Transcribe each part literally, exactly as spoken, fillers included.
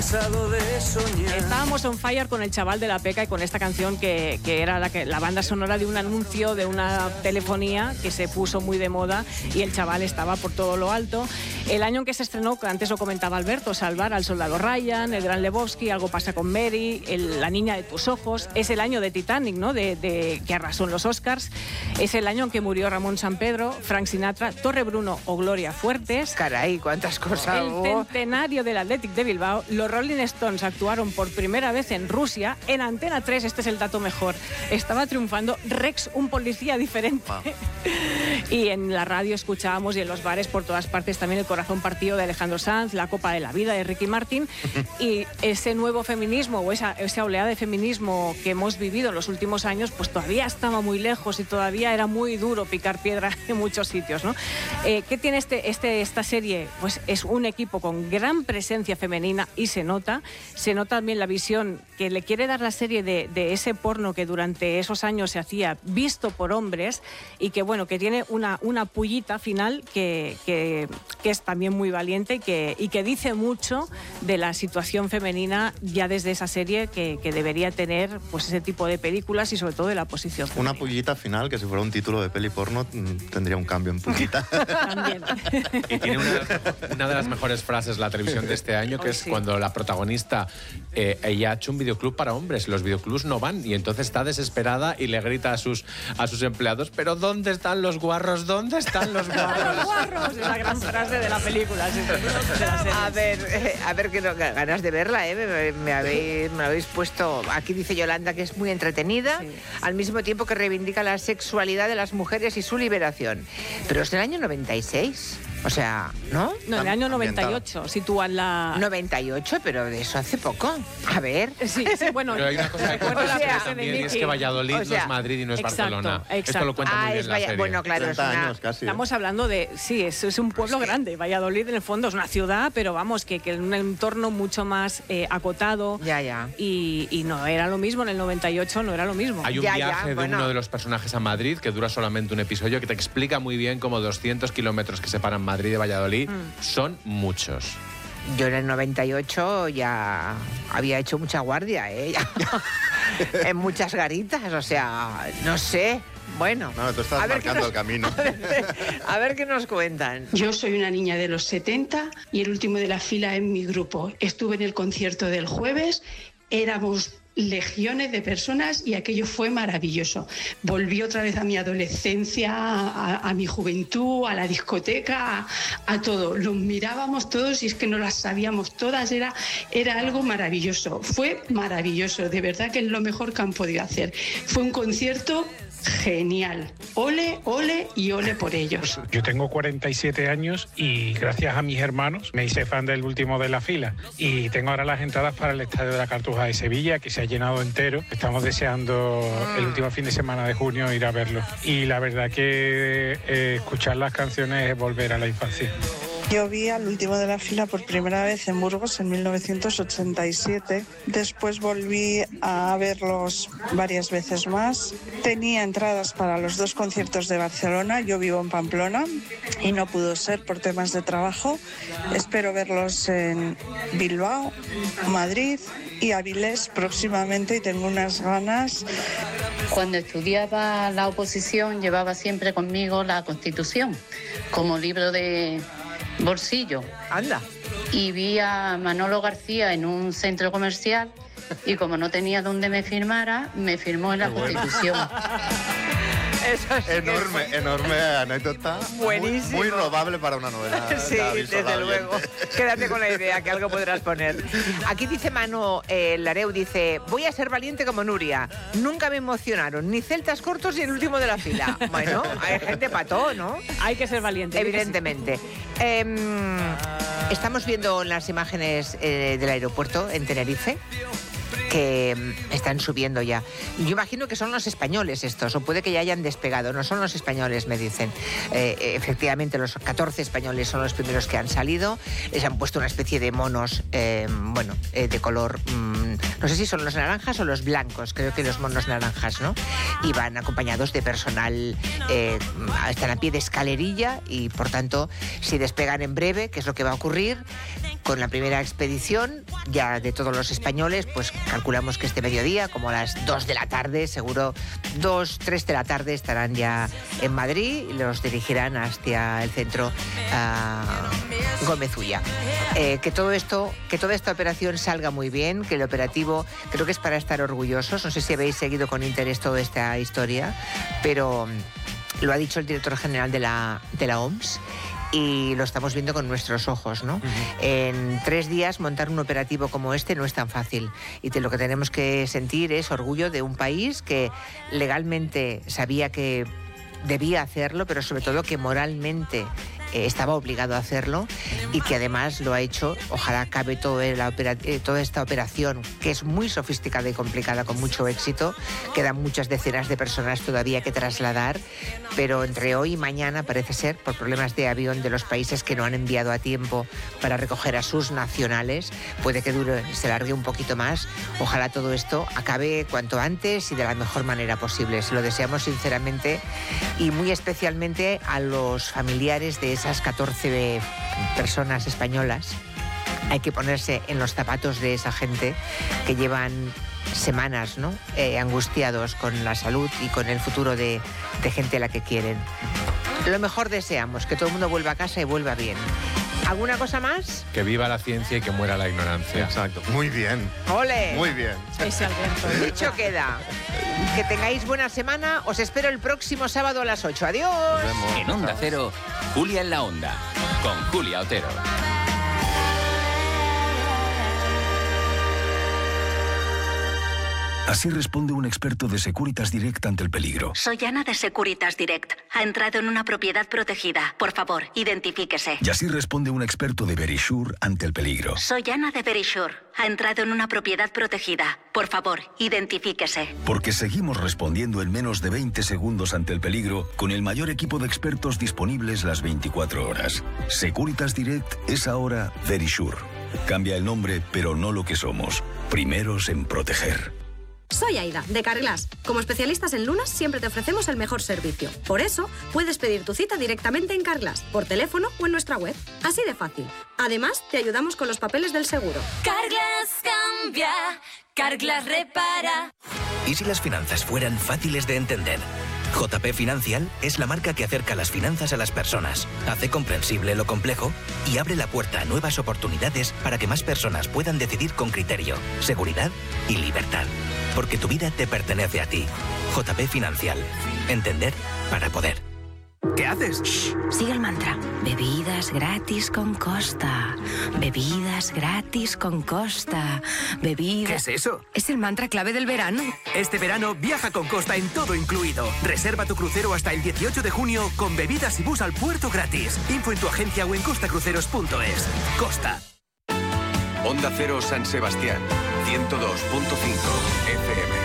Estábamos on fire con El chaval de la Peca y con esta canción que, que era la, que, la banda sonora de un anuncio de una telefonía que se puso muy de moda y el chaval estaba por todo lo alto. El año en que se estrenó, que antes lo comentaba Alberto, Salvar al soldado Ryan, El gran Lebowski, Algo pasa con Mary, el, La niña de tus ojos. Es el año de Titanic, ¿no? De, de, que arrasó en los Oscars. Es el año en que murió Ramón Sampedro, Frank Sinatra, Torre Bruno o Gloria Fuertes. Caray, cuántas cosas. El centenario del Athletic de Bilbao. Los Rolling Stones actuaron por primera vez en Rusia. En Antena tres, este es el dato mejor, estaba triunfando Rex, un policía diferente. Wow. Y en la radio escuchábamos, y en los bares por todas partes, también El corazón partido de Alejandro Sanz, La copa de la vida de Ricky Martin. Y ese nuevo feminismo o esa, esa oleada de feminismo que hemos vivido en los últimos años, pues todavía estaba muy lejos y todavía era muy duro picar piedra en muchos sitios, ¿no? Eh, ¿Qué tiene este, este, esta serie? Pues es un equipo con gran presencia femenina y se nota. Se nota también la visión que le quiere dar la serie de, de ese porno que durante esos años se hacía visto por hombres y que, bueno, que tiene una, una pullita final que, que, que es también muy valiente y que, y que dice mucho de la situación femenina ya desde esa serie que, que debería tener pues ese tipo de películas y sobre todo de la posición femenina. Una pullita final que si fuera un título de peli porno tendría un cambio en pullita. También. Y tiene una, una de las mejores frases la televisión de este año, que oh, es sí. cuando la protagonista eh, ella ha hecho un videoclub para hombres, los videoclubs no van y entonces está desesperada y le grita a sus, a sus empleados, pero ¿dónde están los guarros? ¿Dónde están los guarros? ¡Los guarros! Es la gran frase de la película. Sí, de la a ver, eh, a ver, que no, ganas de verla, ¿eh? Me, me, habéis, me habéis puesto, aquí dice Yolanda que es muy entretenida, sí. al mismo tiempo que reivindica la sexualidad de las mujeres y su liberación. Pero es del año noventa y seis. O sea, ¿no? No, en el año noventa y ocho sitúan la... noventa y ocho, pero de eso hace poco. A ver. Sí, sí, bueno. Pero hay una cosa que cuenta la también, y es que Valladolid o sea, no es Madrid y no es exacto, Barcelona. Exacto. Esto lo cuenta ah, muy bien la serie. Bueno, claro, es una... años casi. Estamos hablando de... Sí, es, es un pueblo sí. grande. Valladolid, en el fondo, es una ciudad, pero vamos, que, que en un entorno mucho más eh, acotado. Ya, ya. Y, y no era lo mismo, en el noventa y ocho no era lo mismo. Hay un ya, viaje ya, de bueno. uno de los personajes a Madrid que dura solamente un episodio que te explica muy bien cómo doscientos kilómetros que separan Madrid de Valladolid mm. son muchos. Yo en el noventa y ocho ya había hecho mucha guardia, ¿eh? En muchas garitas, o sea, no sé. Bueno, no, tú estás marcando nos, el camino. A ver, a ver qué nos cuentan. Yo soy una niña de los setenta y el último de la fila en mi grupo. Estuve en el concierto del jueves, éramos legiones de personas y aquello fue maravilloso. Volví otra vez a mi adolescencia, a, a mi juventud, a la discoteca, a, a todo. Los mirábamos todos y es que no las sabíamos todas, era, era algo maravilloso. Fue maravilloso, de verdad que es lo mejor que han podido hacer. Fue un concierto genial. Ole, ole y ole por ellos. Yo tengo cuarenta y siete años y gracias a mis hermanos me hice fan del último de la fila y tengo ahora las entradas para el Estadio de la Cartuja de Sevilla, que se ha llenado entero. Estamos deseando el último fin de semana de junio ir a verlo y la verdad que eh, escuchar las canciones es volver a la infancia. Yo vi al último de la fila por primera vez en Burgos en mil novecientos ochenta y siete. Después volví a verlos varias veces más. Tenía entradas para los dos conciertos de Barcelona. Yo vivo en Pamplona y no pudo ser por temas de trabajo. Espero verlos en Bilbao, Madrid y Avilés próximamente y tengo unas ganas. Cuando estudiaba la oposición llevaba siempre conmigo la Constitución como libro de bolsillo. Anda. Y vi a Manolo García en un centro comercial y como no tenía donde me firmara, me firmó en la Constitución. Eso es enorme, es... enorme anécdota. Buenísimo. Muy, muy robable para una novela. Sí, desde luego. Quédate con la idea, que algo podrás poner. Aquí dice Manu eh, Lareu, dice, voy a ser valiente como Nuria. Nunca me emocionaron ni celtas cortos ni el último de la fila. Bueno, hay gente pató, ¿no? Hay que ser valiente. Evidentemente. Eh, estamos viendo las imágenes eh, del aeropuerto en Tenerife, que están subiendo ya. Yo imagino que son los españoles estos, o puede que ya hayan despegado. No son los españoles, me dicen. Eh, efectivamente, los catorce españoles son los primeros que han salido. Les han puesto una especie de monos, eh, bueno, eh, de color... Mmm, no sé si son los naranjas o los blancos. Creo que los monos naranjas, ¿no? Y van acompañados de personal... Eh, están a pie de escalerilla y, por tanto, si despegan en breve, que es lo que va a ocurrir, con la primera expedición, ya de todos los españoles, pues calculamos que este mediodía, como a las dos de la tarde, seguro dos, tres de la tarde estarán ya en Madrid y los dirigirán hacia el centro uh, Gómez Ulla. Eh, que todo esto, que toda esta operación salga muy bien, que el operativo creo que es para estar orgullosos. No sé si habéis seguido con interés toda esta historia, pero lo ha dicho el director general de la, de la O M S y lo estamos viendo con nuestros ojos, ¿no? Uh-huh. En tres días montar un operativo como este no es tan fácil y de lo que tenemos que sentir es orgullo de un país que legalmente sabía que debía hacerlo, pero sobre todo que moralmente eh, estaba obligado a hacerlo y que además lo ha hecho. Ojalá acabe todo la opera, eh, toda esta operación, que es muy sofisticada y complicada, con mucho éxito. Quedan muchas decenas de personas todavía que trasladar, pero entre hoy y mañana parece ser, por problemas de avión de los países que no han enviado a tiempo para recoger a sus nacionales, puede que dure, se largue un poquito más. Ojalá todo esto acabe cuanto antes y de la mejor manera posible. Se lo deseamos sinceramente y muy especialmente a los familiares de esas catorce personas españolas. Hay que ponerse en los zapatos de esa gente que llevan semanas, ¿no? eh, angustiados con la salud y con el futuro de, de gente a la que quieren. Lo mejor deseamos, que todo el mundo vuelva a casa y vuelva bien. ¿Alguna cosa más? Que viva la ciencia y que muera la ignorancia. Exacto. Muy bien. ¡Ole! Muy bien. Ese Alberto. Dicho queda. Que tengáis buena semana. Os espero el próximo sábado a las ocho. Adiós. En Onda Cero, Julia en la Onda, con Julia Otero. Así responde un experto de Securitas Direct ante el peligro. Soy Ana de Securitas Direct. Ha entrado en una propiedad protegida. Por favor, identifíquese. Y así responde un experto de Verisure ante el peligro. Soy Ana de Verisure. Ha entrado en una propiedad protegida. Por favor, identifíquese. Porque seguimos respondiendo en menos de veinte segundos ante el peligro con el mayor equipo de expertos disponibles las veinticuatro horas. Securitas Direct es ahora Verisure. Cambia el nombre, pero no lo que somos. Primeros en proteger. Soy Aida, de Carglass. Como especialistas en lunas, siempre te ofrecemos el mejor servicio. Por eso, puedes pedir tu cita directamente en Carglass, por teléfono o en nuestra web. Así de fácil. Además, te ayudamos con los papeles del seguro. Carglass cambia, Carglass repara. ¿Y si las finanzas fueran fáciles de entender? J P Financial es la marca que acerca las finanzas a las personas, hace comprensible lo complejo y abre la puerta a nuevas oportunidades para que más personas puedan decidir con criterio, seguridad y libertad. Porque tu vida te pertenece a ti. J P Financial. Entender para poder. ¿Qué haces? Shh, sigue el mantra. Bebidas gratis con Costa. Bebidas gratis con Costa. Bebidas... ¿Qué es eso? Es el mantra clave del verano. Este verano viaja con Costa en todo incluido. Reserva tu crucero hasta el dieciocho de junio con bebidas y bus al puerto gratis. Info en tu agencia o en costacruceros punto es. Costa. Onda Cero San Sebastián, ciento dos punto cinco F M.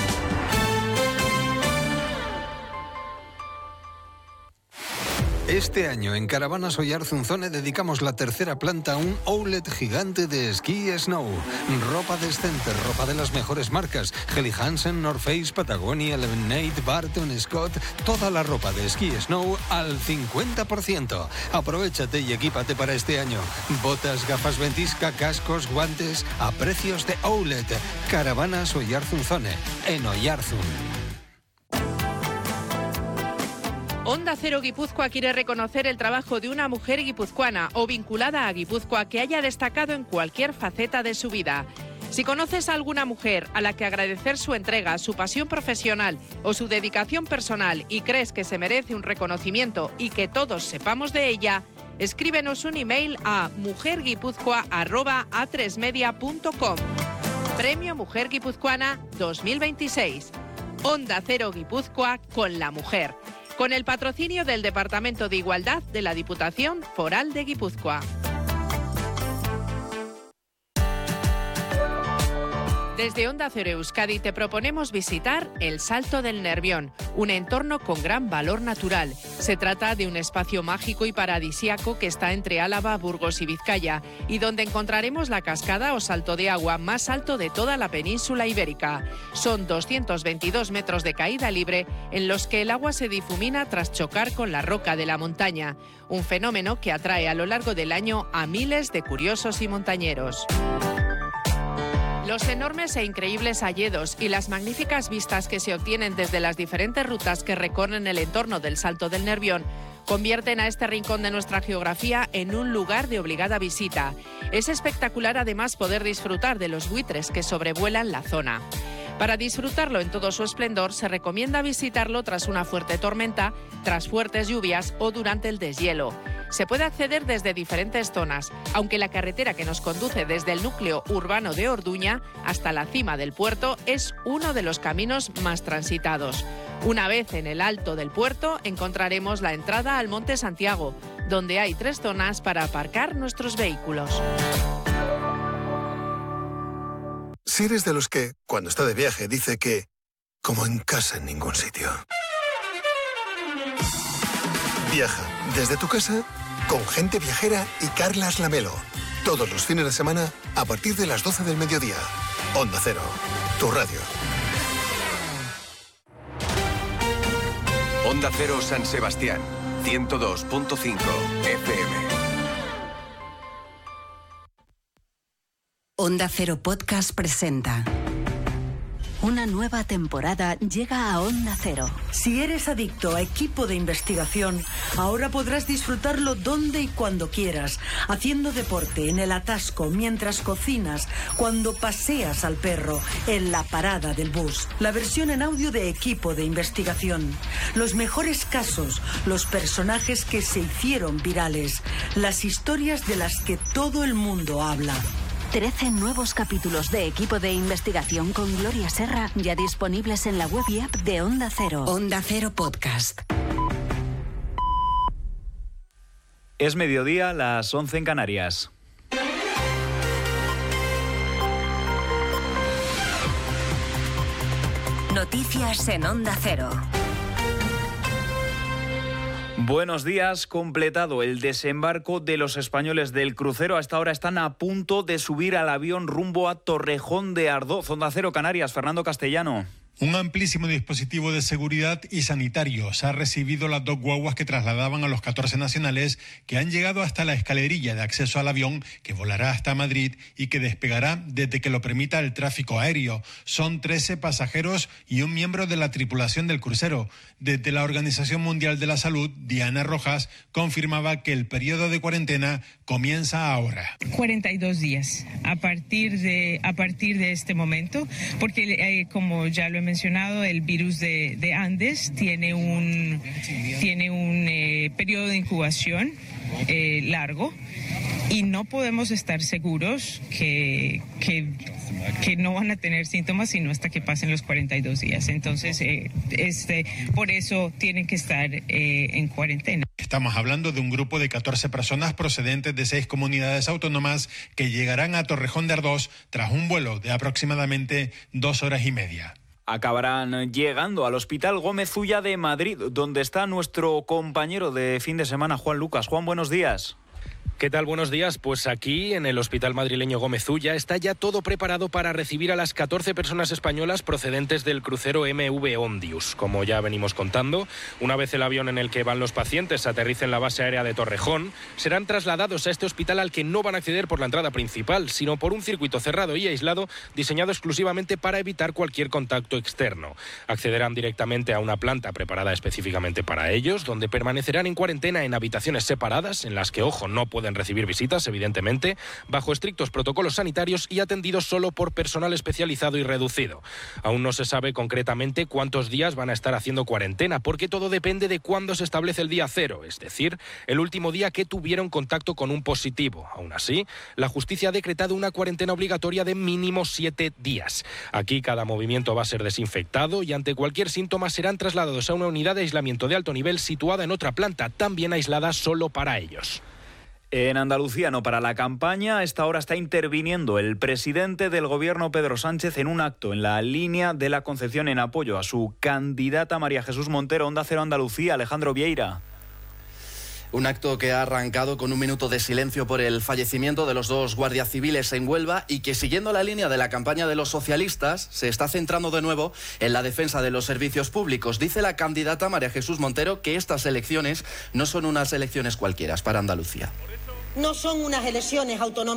Este año en Caravanas Oyarzunzone dedicamos la tercera planta a un outlet gigante de esquí snow. Ropa decente, ropa de las mejores marcas. Helly Hansen, North Face, Patagonia, Lemonade, Barton, Scott. Toda la ropa de esquí snow al cincuenta por ciento. Aprovechate y equípate para este año. Botas, gafas ventisca, cascos, guantes a precios de outlet. Caravanas Oyarzunzone, en Oyarzun. Onda Cero Guipúzcoa quiere reconocer el trabajo de una mujer guipuzcoana o vinculada a Guipúzcoa que haya destacado en cualquier faceta de su vida. Si conoces a alguna mujer a la que agradecer su entrega, su pasión profesional o su dedicación personal y crees que se merece un reconocimiento y que todos sepamos de ella, escríbenos un email a mujerguipuzcoa arroba a tres media punto com. Premio Mujer Guipuzcoana dos mil veintiséis. Onda Cero Guipúzcoa con la mujer. Con el patrocinio del Departamento de Igualdad de la Diputación Foral de Guipúzcoa. Desde Onda Cero Euskadi te proponemos visitar el Salto del Nervión, un entorno con gran valor natural. Se trata de un espacio mágico y paradisíaco que está entre Álava, Burgos y Vizcaya, y donde encontraremos la cascada o salto de agua más alto de toda la península ibérica. Son doscientos veintidós metros de caída libre en los que el agua se difumina tras chocar con la roca de la montaña, un fenómeno que atrae a lo largo del año a miles de curiosos y montañeros. Los enormes e increíbles hayedos y las magníficas vistas que se obtienen desde las diferentes rutas que recorren el entorno del Salto del Nervión convierten a este rincón de nuestra geografía en un lugar de obligada visita. Es espectacular además poder disfrutar de los buitres que sobrevuelan la zona. Para disfrutarlo en todo su esplendor, se recomienda visitarlo tras una fuerte tormenta, tras fuertes lluvias o durante el deshielo. Se puede acceder desde diferentes zonas, aunque la carretera que nos conduce desde el núcleo urbano de Orduña hasta la cima del puerto es uno de los caminos más transitados. Una vez en el alto del puerto, encontraremos la entrada al Monte Santiago, donde hay tres zonas para aparcar nuestros vehículos. Si eres de los que, cuando está de viaje, dice que como en casa en ningún sitio. Viaja desde tu casa con Gente Viajera y Carlas Lamelo. Todos los fines de semana a partir de las doce del mediodía. Onda Cero, tu radio. Onda Cero San Sebastián, ciento dos punto cinco F M. Onda Cero Podcast presenta. Una nueva temporada llega a Onda Cero. Si eres adicto a equipo de investigación, ahora podrás disfrutarlo donde y cuando quieras, haciendo deporte, en el atasco, mientras cocinas, cuando paseas al perro, en la parada del bus. La versión en audio de equipo de investigación. Los mejores casos, los personajes que se hicieron virales, las historias de las que todo el mundo habla. trece nuevos capítulos de Equipo de Investigación con Gloria Serra ya disponibles en la web y app de Onda Cero. Onda Cero Podcast. Es mediodía, las once en Canarias. Noticias en Onda Cero. Buenos días. Completado el desembarco de los españoles del crucero. A esta hora están a punto de subir al avión rumbo a Torrejón de Ardoz. Onda Cero Canarias, Fernando Castellano. Un amplísimo dispositivo de seguridad y sanitarios ha recibido las dos guaguas que trasladaban a los catorce nacionales que han llegado hasta la escalerilla de acceso al avión que volará hasta Madrid y que despegará desde que lo permita el tráfico aéreo. Son trece pasajeros y un miembro de la tripulación del crucero. Desde la Organización Mundial de la Salud, Diana Rojas confirmaba que el periodo de cuarentena comienza ahora. cuarenta y dos días a partir de, a partir de este momento, porque eh, como ya lo he mencionado, el virus de, de Andes tiene un, tiene un eh, periodo de incubación eh, largo y no podemos estar seguros que, que, que no van a tener síntomas sino hasta que pasen los cuarenta y dos días. Entonces, eh, este, por eso tienen que estar eh, en cuarentena. Estamos hablando de un grupo de catorce personas procedentes de seis comunidades autónomas que llegarán a Torrejón de Ardoz tras un vuelo de aproximadamente dos horas y media. Acabarán llegando al Hospital Gómez Ulla de Madrid, donde está nuestro compañero de fin de semana, Juan Lucas. Juan, buenos días. ¿Qué tal? Buenos días. Pues aquí, en el Hospital Madrileño Gómez Ulla, está ya todo preparado para recibir a las catorce personas españolas procedentes del crucero M V Ondius. Como ya venimos contando, una vez el avión en el que van los pacientes aterrice en la base aérea de Torrejón, serán trasladados a este hospital al que no van a acceder por la entrada principal, sino por un circuito cerrado y aislado diseñado exclusivamente para evitar cualquier contacto externo. Accederán directamente a una planta preparada específicamente para ellos, donde permanecerán en cuarentena en habitaciones separadas, en las que, ojo, no pueden recibir visitas, evidentemente, bajo estrictos protocolos sanitarios y atendidos solo por personal especializado y reducido. Aún no se sabe concretamente cuántos días van a estar haciendo cuarentena, porque todo depende de cuándo se establece el día cero, es decir, el último día que tuvieron contacto con un positivo. Aún así, la justicia ha decretado una cuarentena obligatoria de mínimo siete días. Aquí cada movimiento va a ser desinfectado y ante cualquier síntoma serán trasladados a una unidad de aislamiento de alto nivel situada en otra planta, también aislada solo para ellos. En Andalucía, no para la campaña, a esta hora está interviniendo el presidente del gobierno, Pedro Sánchez, en un acto en la línea de la Concepción en apoyo a su candidata María Jesús Montero. Onda Cero Andalucía, Alejandro Vieira. Un acto que ha arrancado con un minuto de silencio por el fallecimiento de los dos guardias civiles en Huelva y que, siguiendo la línea de la campaña de los socialistas, se está centrando de nuevo en la defensa de los servicios públicos. Dice la candidata María Jesús Montero que estas elecciones no son unas elecciones cualquiera para Andalucía. No son unas elecciones autonómicas.